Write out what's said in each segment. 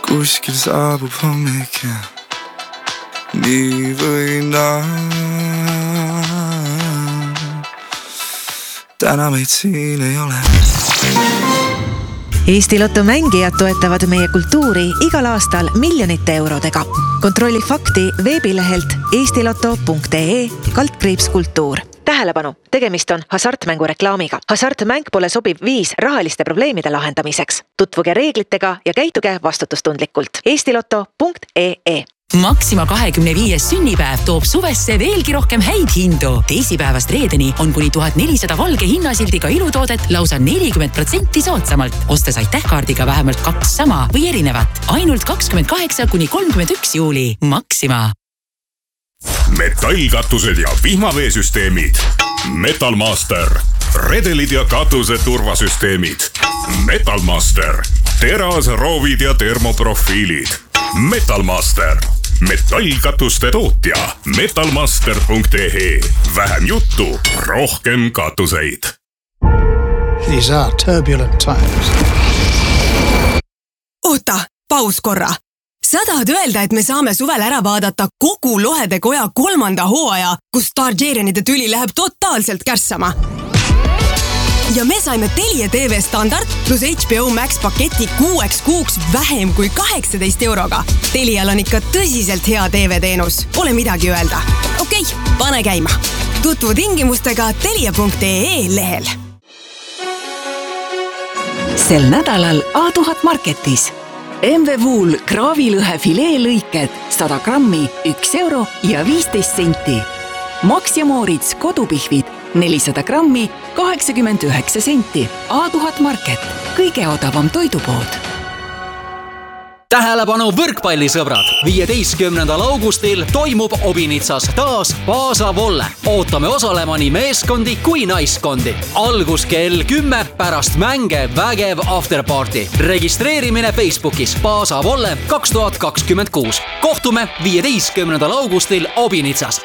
kuskil saabub hommik ja nii või naa. Täna meid siin ei ole. Eesti Lotto mängijad toetavad meie kultuuri igal aastal miljonite eurodega. Kontrolli fakti veebilehelt eestiloto.ee/kultuur. Tähelepanu, tegemist on hasartmängu reklaamiga. Hasartmäng pole sobiv viis rahaliste probleemide lahendamiseks. Tutvuge reeglitega ja käituge vastutustundlikult. eestiloto.ee. Maxima 25. sünnipäev toob suvesse veelgi rohkem häid hindu. Teisipäevast reedeni on kuni 1400 valge hinnasildiga ilutoodet lausa 40% soodsamalt. Ostes aitähkaardiga vähemalt 2 sama või erinevat. Ainult 28 kuni 31 juuli. Maxima. Metallkatused ja vihmaveesüsteemid. Metalmaster. Redelid ja katuse turvasüsteemid. Metalmaster. Teras, roovid ja termoprofiilid. Metalmaster. Metallkatuste tootja. Metalmaster.ee. Vähem juttu, rohkem katuseid. These are turbulent times. Oota, paus korra. Sa tahad öelda, et me saame suvel ära vaadata kogu Lohede Koja 3. hooaja, kus Targaryenide tüli läheb totaalselt kärssama. Ja me saime Telia TV standard plus HBO Max paketi 6 kuuks vähem kui 18 euroga. Telial on ikka tõsiselt hea TV-teenus. Pole midagi öelda. Okei, pane käima. Tutvu tingimustega telia.ee lehel. Sel nädalal A1000 Marketis. MV-Wool kraavilõhe fileelõiked 100 grammi 1 euro ja 15 senti. Max ja Moritz kodupihvid 400 grammi 89 senti. A1000 Market. Kõige odavam toidupood. Tähelepanu võrkpallisõbrad! 15. augustil toimub Obinitsas taas Paasa Volle. Ootame osalema nii meeskondi kui naiskondi. Algus kell 10 pärast mänge vägev afterparty. Registreerimine Facebookis Paasa Volle 2026. Kohtume 15. augustil Obinitsas.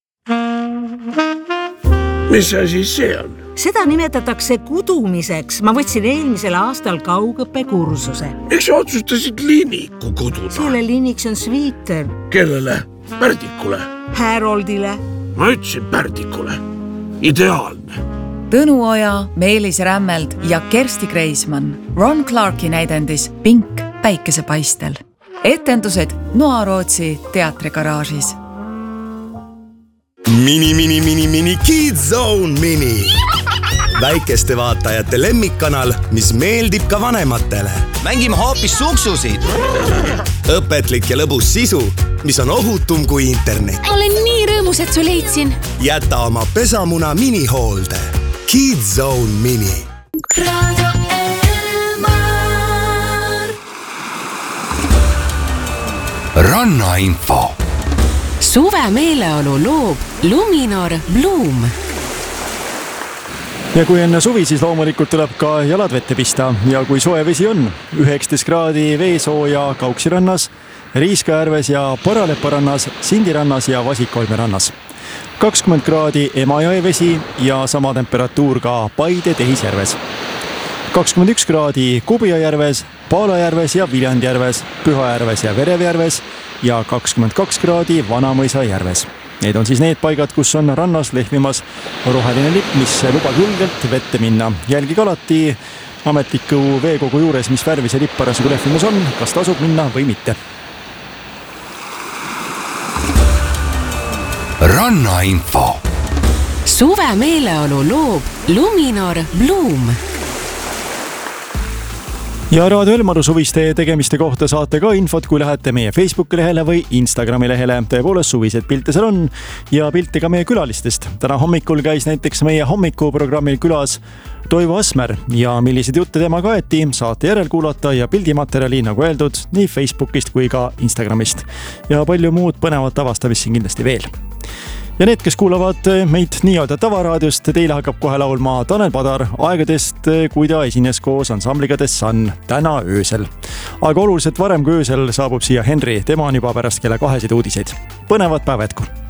Mis asi see on? Seda nimetatakse kudumiseks. Ma võtsin eelmisel aastal kaugõppekursuse. Miks sa otsustasid Linniku kududa? Selle linniks on Sweeter. Kellele? Pärdikule? Haroldile. Ma ütlesin Pärdikule. Ideaalne. Tõnu Oja, Meelis Rämmeld ja Kersti Kreismann. Ron Clarki näidendis Pink päikesepaistel. Etendused Noarootsi teatrigaraažis. Mini Kids Zone Mini. Väikeste vaatajate lemmikkanal, mis meeldib ka vanematele. Mängime hoopis suksusid. Õpetlik ja lõbus sisu, mis on ohutum kui internet. Olen nii rõõmus, et su leidsin. Jäta oma pesamuna minihoolde. Kids Zone Mini. Radio Elmar. Rannainfo. Suve meeleolu loob Luminor Bloom. Ja kui enne suvi, siis loomulikult tuleb ka jalad vette pista. Ja kui soe vesi on, 19 kraadi veesooja Kauksi rannas, Riiskajärves ja Paralepa rannas, Sindi rannas ja Vasikkolme rannas. 20 kraadi Emajõe vesi ja sama temperatuur ka Paide Tehisjärves. 21 kraadi Kubijajärves, Paalajärves ja Viljandjärves, Pühajärves ja Verevjärves ja 22 kraadi Vanamõisa järves. Need on siis need paigad, kus on rannas lehvimas roheline lipp, mis lubab julgelt vette minna. Jälgige alati ametliku veekogu juures, mis värvi see lipp parasjagu lehvimas on, kas tasub minna või mitte. Rannainfo. Suve meeleolu loob Luminor Bloom. Ja Raadio Elmaru suviste tegemiste kohta saate ka infot, kui lähete meie Facebooki lehele või Instagrami lehele. Tõepoolest suvised pilte seal on ja pilte ka meie külalistest. Täna hommikul käis näiteks meie hommikuprogrammil külas Toivo Asmer ja milliseid jutte tema kaeti, saate järel kuulata ja pildimaterjali, nagu öeldud, nii Facebookist kui ka Instagramist. Ja palju muud põnevat avastamist siin kindlasti veel. Ja need, kes kuulavad meid nii-öelda tavaraadiost, teile hakkab kohe laulma Tanel Padar aegadest, kui ta esines koos ansambliga The Sun täna öösel. Aga oluliselt varem kui öösel saabub siia Henri, tema on juba pärast kella 2 uudiseid. Põnevat päeva jätku!